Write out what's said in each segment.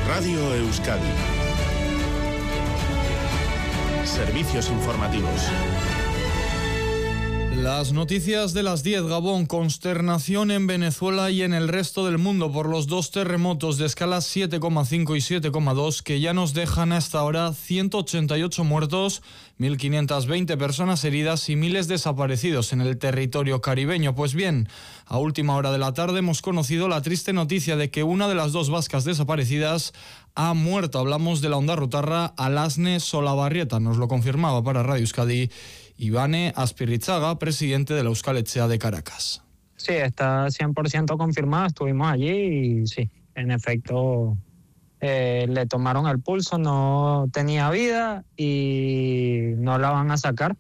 Radio Euskadi. Servicios informativos. Las noticias de las 10, Gabón. Consternación en Venezuela y en el resto del mundo por los dos terremotos de escala 7,5 y 7,2 que ya nos dejan hasta ahora 188 muertos, 1.520 personas heridas y miles desaparecidos en el territorio caribeño. Pues bien, a última hora de la tarde hemos conocido la triste noticia de que una de las dos vascas desaparecidas ha muerto. Hablamos de la ondarrutarra Alasne Solabarrieta. Nos lo confirmaba para Radio Euskadi Ivane Aspirrizaga, presidente de la Euskal Etxea de Caracas. Sí, está 100% confirmado. Estuvimos allí y sí, en efecto, le tomaron el pulso, no tenía vida y no la van a sacar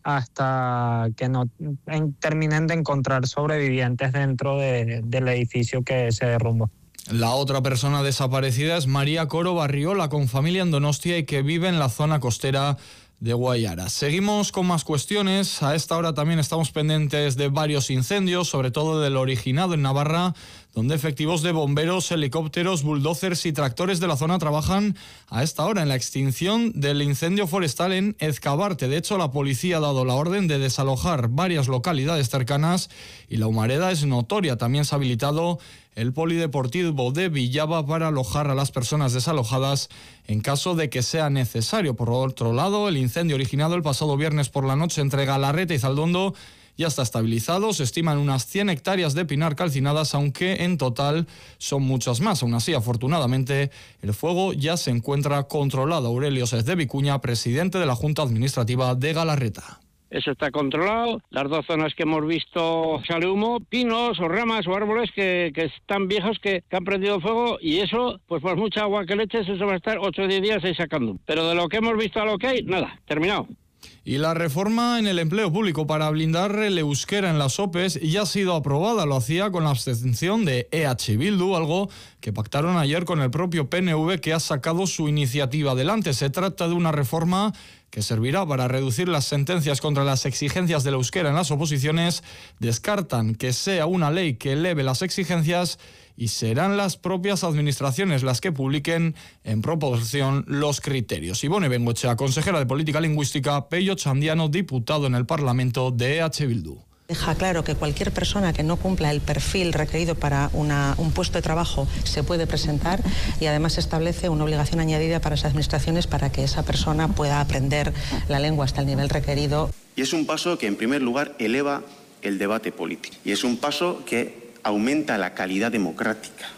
hasta que no terminen de encontrar sobrevivientes dentro del edificio que se derrumbó. La otra persona desaparecida es María Coro Barriola, con familia en Donostia y que vive en la zona costera de Guayara. Seguimos con más cuestiones. A esta hora también estamos pendientes de varios incendios, sobre todo del originado en Navarra, donde efectivos de bomberos, helicópteros, bulldozers y tractores de la zona trabajan a esta hora en la extinción del incendio forestal en Ezcabarte. De hecho, la policía ha dado la orden de desalojar varias localidades cercanas y la humareda es notoria. También se ha habilitado el polideportivo de Villaba para alojar a las personas desalojadas en caso de que sea necesario. Por otro lado, el incendio originado el pasado viernes por la noche entre Galarreta y Zaldondo ya está estabilizado. Se estiman unas 100 hectáreas de pinar calcinadas, aunque en total son muchas más. Aún así, afortunadamente, el fuego ya se encuentra controlado. Aurelio Sez de Vicuña, presidente de la Junta Administrativa de Galarreta. Eso está controlado. Las dos zonas que hemos visto sale humo, pinos o ramas o árboles que están viejos que han prendido fuego, y eso, pues por mucha agua que le eches, eso va a estar 8 o 10 días ahí sacando. Pero de lo que hemos visto a lo que hay, nada, terminado. Y la reforma en el empleo público para blindar el euskera en las OPEs ya ha sido aprobada. Lo hacía con la abstención de EH Bildu, algo que pactaron ayer con el propio PNV, que ha sacado su iniciativa adelante. Se trata de una reforma que servirá para reducir las sentencias contra las exigencias del euskera en las oposiciones. Descartan que sea una ley que eleve las exigencias y serán las propias administraciones las que publiquen en proporción los criterios. Ivone Bengoechea, consejera de Política Lingüística, Pello Chandiano, diputado en el Parlamento de EH Bildu. Deja claro que cualquier persona que no cumpla el perfil requerido para un puesto de trabajo se puede presentar, y además establece una obligación añadida para las administraciones para que esa persona pueda aprender la lengua hasta el nivel requerido. Y es un paso que, en primer lugar, eleva el debate político. Y es un paso que aumenta la calidad democrática.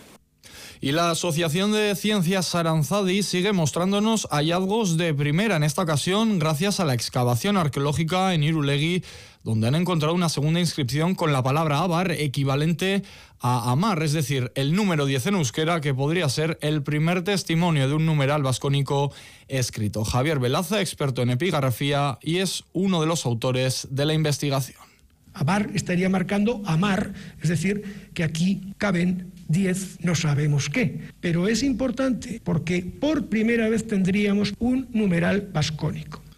Y la Asociación de Ciencias Aranzadi sigue mostrándonos hallazgos de primera, en esta ocasión gracias a la excavación arqueológica en Irulegui, donde han encontrado una segunda inscripción con la palabra abar, equivalente a amar, es decir, el número 10 en euskera, que podría ser el primer testimonio de un numeral vascónico escrito. Javier Velaza, experto en epigrafía, y es uno de los autores de la investigación. Abar estaría marcando amar, es decir, que aquí caben 10, no sabemos qué. Pero es importante porque por primera vez tendríamos un numeral vascónico.